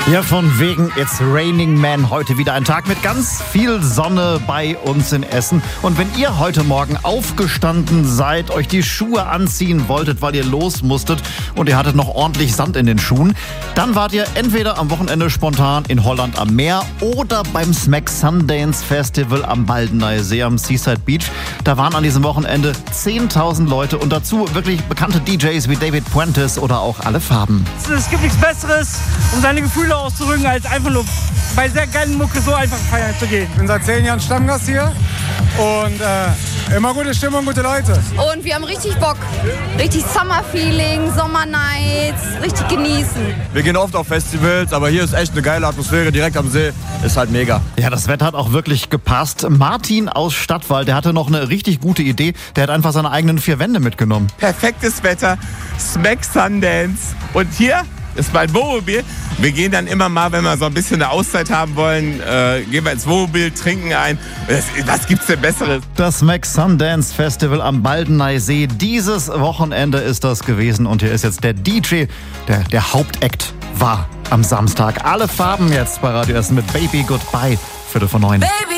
Ja, von wegen It's Raining Man. Heute wieder ein Tag mit ganz viel Sonne bei uns in Essen. Und wenn ihr heute Morgen aufgestanden seid, euch die Schuhe anziehen wolltet, weil ihr los musstet und ihr hattet noch ordentlich Sand in den Schuhen, dann wart ihr entweder am Wochenende spontan in Holland am Meer oder beim Smack Sundance Festival am Baldeneyer See am Seaside Beach. Da waren an diesem Wochenende 10.000 Leute und dazu wirklich bekannte DJs wie David Puentes oder auch Alle Farben. Es gibt nichts Besseres, um seine Gefühle auszudrücken, als einfach nur bei sehr geilen Mucke so einfach feiern zu gehen. Ich bin seit 10 Jahren Stammgast hier und immer gute Stimmung, gute Leute. Und wir haben richtig Bock. Richtig Summer-Feeling, Sommer-Nights, richtig genießen. Wir gehen oft auf Festivals, aber hier ist echt eine geile Atmosphäre, direkt am See. Ist halt mega. Ja, das Wetter hat auch wirklich gepasst. Martin aus Stadtwald, der hatte noch eine richtig gute Idee. Der hat einfach seine eigenen 4 Wände mitgenommen. Perfektes Wetter, Smack Sundance. Und hier ist mein Wohnmobil. Wir gehen dann immer mal, wenn wir so ein bisschen eine Auszeit haben wollen, gehen wir ins Wohnmobil, trinken ein. Was gibt's denn Besseres? Das Smack Sundance Festival am Baldeneyer See. Dieses Wochenende ist das gewesen. Und hier ist jetzt der DJ, der Hauptakt war am Samstag. Alle Farben jetzt bei Radio Essen mit Baby Goodbye, 8:45. Baby.